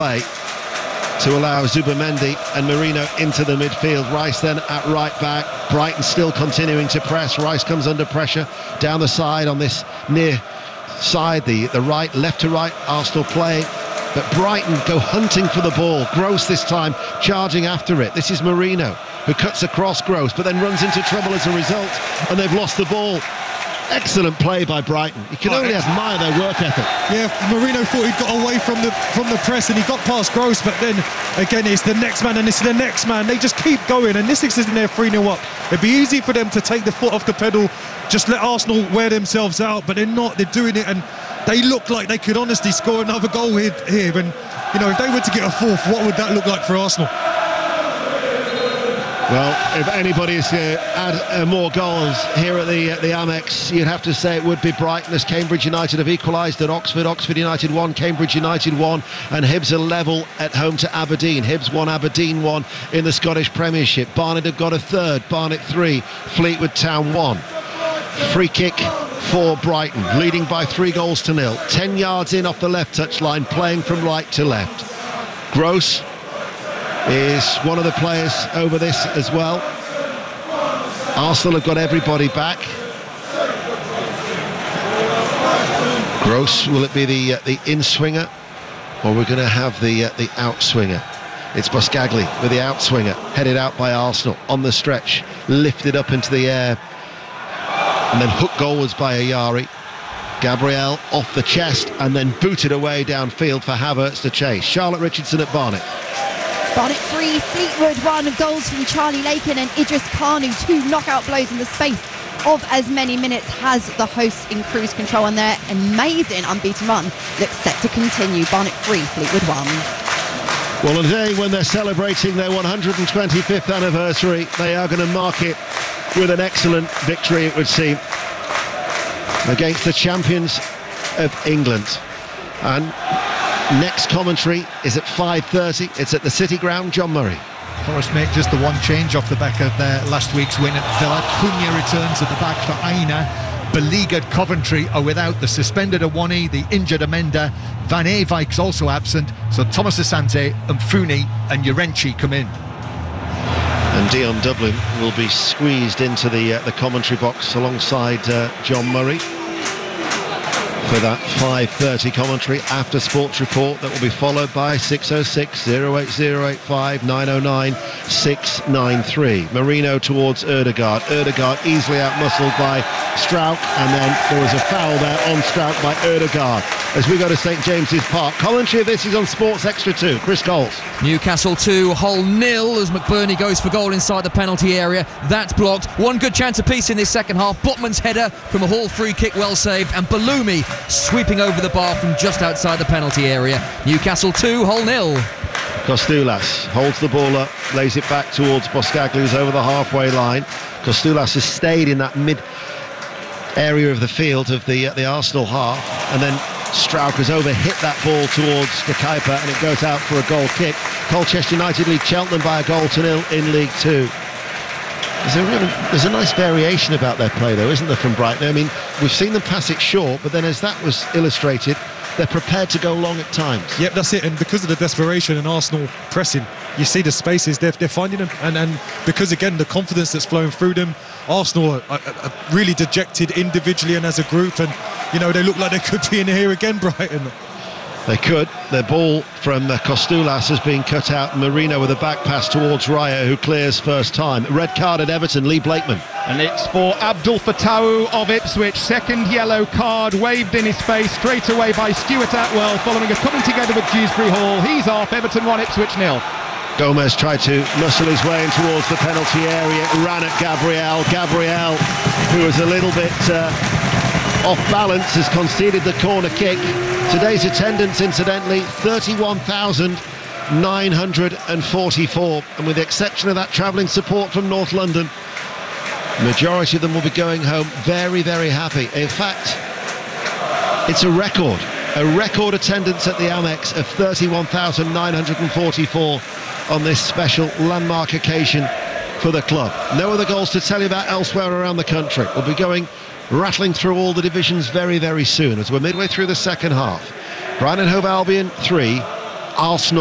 play to allow Zubimendi and Merino into the midfield. Rice then at right back. Brighton still continuing to press. Rice comes under pressure down the side on this near side, the right, left to right Arsenal play. But Brighton go hunting for the ball. Gross this time charging after it. This is Merino who cuts across Gross but then runs into trouble as a result, and they've lost the ball. Excellent play by Brighton. You can only admire their work ethic. Yeah, Merino thought he'd got away from the press and he got past Gross, but then again it's the next man and it's the next man. They just keep going, and this isn't there 3-0 up. It'd be easy for them to take the foot off the pedal, just let Arsenal wear themselves out, but they're not. They're doing it, and they look like they could honestly score another goal here. And you know, if they were to get a fourth, what would that look like for Arsenal? Well, if anybody is going to add more goals here at the Amex, you'd have to say it would be Brighton, as Cambridge United have equalised at Oxford. Oxford United 1, Cambridge United 1, and Hibs are level at home to Aberdeen. Hibs 1, Aberdeen 1 in the Scottish Premiership. Barnet have got a third, Barnet 3, Fleetwood Town 1. Free kick for Brighton, leading by 3-0. 10 yards in off the left touchline, playing from right to left. Gross is one of the players over this as well. Arsenal have got everybody back. Gross, will it be the in-swinger, or we're going to have the out-swinger? It's Buscagli with the out-swinger, headed out by Arsenal on the stretch, lifted up into the air, and then hooked goalwards by Ayari. Gabriel off the chest and then booted away downfield for Havertz to chase. Charlotte Richardson at Barnet. Barnet 3, Fleetwood 1, goals from Charlie Lakin and Idris Kanu, 2 knockout blows in the space of as many minutes has the hosts in cruise control, and their amazing unbeaten run looks set to continue. Barnet 3, Fleetwood 1. Well, on a day when they're celebrating their 125th anniversary, they are going to mark it with an excellent victory, it would seem, against the champions of England. And next commentary is at 5:30. It's at the City Ground. John Murray. Forest make just the one change off the back of their last week's win at Villa. Cunha returns at the back for Aina. Beleaguered Coventry are without the suspended Awani, the injured Amenda. Van Eerwijk's also absent, so Thomas Asante and Funi and Urenchi come in. And Dion Dublin will be squeezed into the commentary box alongside John Murray for that 5:30 commentary after Sports Report that will be followed by 606 08085 909 693. Merino towards Ødegaard. Ødegaard easily outmuscled by Struijk, and then there was a foul there on Struijk by Ødegaard as we go to St James's Park. Commentary of this is on Sports Extra 2. Chris Coles. Newcastle 2, Hull 0 as McBurney goes for goal inside the penalty area. That's blocked. One good chance apiece in this second half. Botman's header from a Hall free kick, well saved, and Balumi sweeping over the bar from just outside the penalty area. Newcastle 2, Hull 0. Kostoulas holds the ball up, lays it back towards Buscagli, who's over the halfway line. Kostoulas has stayed in that mid area of the field of the Arsenal half, and then Struijk has overhit that ball towards the Kuiper, and it goes out for a goal kick. Colchester United lead Cheltenham by 1-0 in League Two. There's a nice variation about their play, though, isn't there, from Brighton? I mean, we've seen them pass it short, but then as that was illustrated, they're prepared to go long at times. Yep, that's it. And because of the desperation and Arsenal pressing, you see the spaces, they're finding them. And because, again, the confidence that's flowing through them, Arsenal are really dejected individually and as a group. And, you know, they look like they could be in here again, Brighton. They could. The ball from Kostoulas has been cut out. Merino with a back pass towards Raya, who clears first time. Red card at Everton, Lee Blakeman. And it's for Abdul Fattah of Ipswich. Second yellow card waved in his face straight away by Stuart Atwell, following a coming together with Dewsbury Hall. He's off. Everton 1, Ipswich 0. Gomez tried to muscle his way in towards the penalty area, ran at Gabriel, who was a little bit off balance, has conceded the corner kick. Today's attendance, incidentally, 31,944, and with the exception of that travelling support from North London, majority of them will be going home very, very happy. In fact, it's a record attendance at the Amex of 31,944 on this special landmark occasion for the club. No other goals to tell you about elsewhere around the country. We'll be going rattling through all the divisions very, very soon as we're midway through the second half. Brighton and Hove Albion 3, Arsenal